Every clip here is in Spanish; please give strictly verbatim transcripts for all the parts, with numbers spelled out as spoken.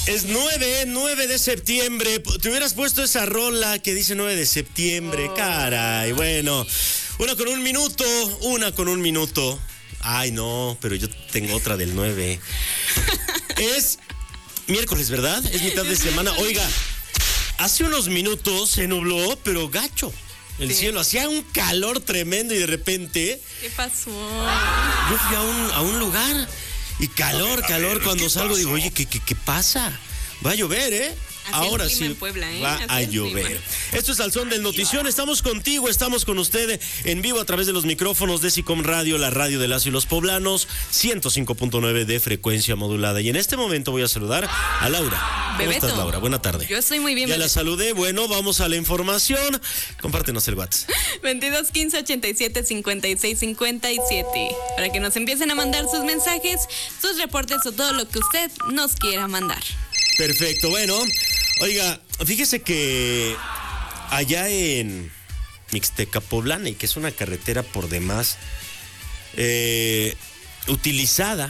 Es nueve, nueve de septiembre. Te hubieras puesto esa rola que dice nueve de septiembre, oh. Caray. Bueno, una con un minuto, una con un minuto. Ay, no, pero yo tengo otra del nueve. Es miércoles, ¿verdad? Es mitad de semana. Oiga, hace unos minutos se nubló, pero gacho. El sí. cielo hacía un calor tremendo y de repente... ¿Qué pasó? Yo fui a un, a un lugar y calor, calor. Cuando salgo digo, oye, ¿qué, qué, qué pasa? Va a llover, ¿eh? Así Ahora sí en Puebla, ¿eh? va Así a llover. Esto es Al Son del Notición. Estamos contigo, estamos con usted en vivo a través de los micrófonos de Sicom Radio, la radio de las y los poblanos, ciento cinco punto nueve de frecuencia modulada. Y en este momento voy a saludar a Laura. ¿Cómo Bebeto. estás, Laura? Buena tarde. Yo estoy muy bien. Ya Bebeto. la saludé. Bueno, vamos a la información. Compártenos el WhatsApp. veintidós quince ochenta y siete cincuenta y seis cincuenta y siete. Para que nos empiecen a mandar sus mensajes, sus reportes o todo lo que usted nos quiera mandar. Perfecto, bueno, oiga, fíjese que allá en Mixteca Poblana, y que es una carretera por demás eh, utilizada,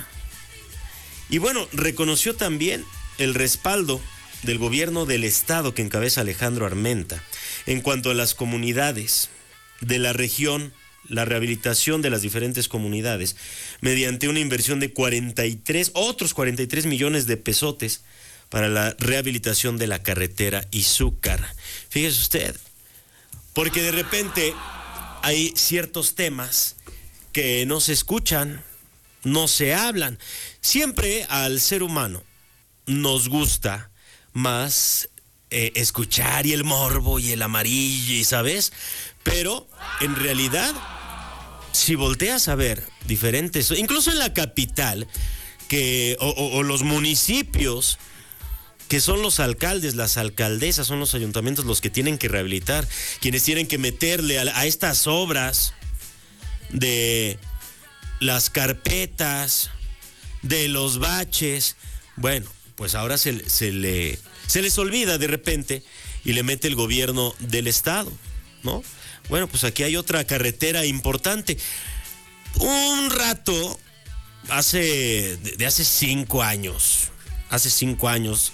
y bueno, reconoció también el respaldo del gobierno del estado que encabeza Alejandro Armenta en cuanto a las comunidades de la región, la rehabilitación de las diferentes comunidades, mediante una inversión de cuarenta y tres, otros cuarenta y tres millones de pesotes, para la rehabilitación de la carretera Izúcar. Fíjese usted, porque de repente hay ciertos temas que no se escuchan, no se hablan. Siempre al ser humano nos gusta más eh, escuchar y el morbo y el amarillo, y ¿sabes? Pero en realidad, si volteas a ver diferentes, incluso en la capital, que o, o, o los municipios, que son los alcaldes, las alcaldesas, son los ayuntamientos los que tienen que rehabilitar, quienes tienen que meterle a, a estas obras de las carpetas, de los baches. Bueno, pues ahora se, se, le, se les olvida de repente y le mete el gobierno del estado, ¿no? Bueno, pues aquí hay otra carretera importante. Un rato, hace de hace cinco años, hace cinco años,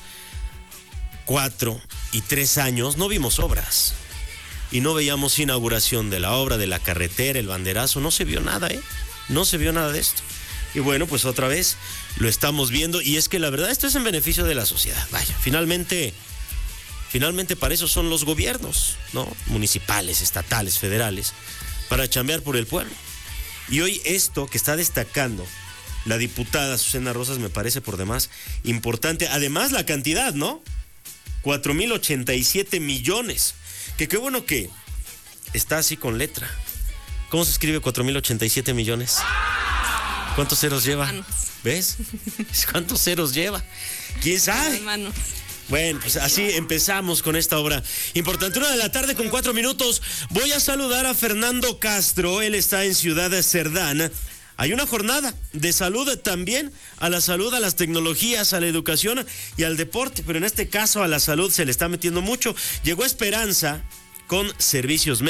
cuatro y tres años, no vimos obras y no veíamos inauguración de la obra, de la carretera, el banderazo, no se vio nada, ¿eh? No se vio nada de esto. Y bueno, pues otra vez lo estamos viendo, y es que la verdad esto es en beneficio de la sociedad. Vaya, finalmente, finalmente para eso son los gobiernos, ¿no? Municipales, estatales, federales, para chambear por el pueblo. Y hoy esto que está destacando la diputada Susana Rosas me parece por demás importante. Además la cantidad, ¿no? cuatro mil ochenta y siete millones. Que qué bueno que está así con letra. ¿Cómo se escribe cuatro mil ochenta y siete millones? ¿Cuántos ceros lleva? Manos. ¿Ves? ¿Cuántos ceros lleva? ¿Quién sabe? Manos. Bueno, pues así empezamos con esta obra importante. Una de la tarde con cuatro minutos. Voy a saludar a Fernando Castro. Él está en Ciudad Cerdán. Hay una jornada de salud también, a la salud, a las tecnologías, a la educación y al deporte, pero en este caso a la salud se le está metiendo mucho. Llegó Esperanza con servicios médicos.